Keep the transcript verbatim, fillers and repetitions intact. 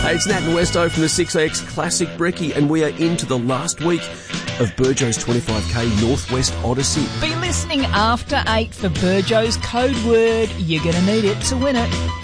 Hey, it's Nat and Westo from the six X Classic Brekkie, and we are into the last week of Burjo's twenty-five K Northwest Odyssey. Be listening after eight for Burjo's code word. You're going to need it to win it.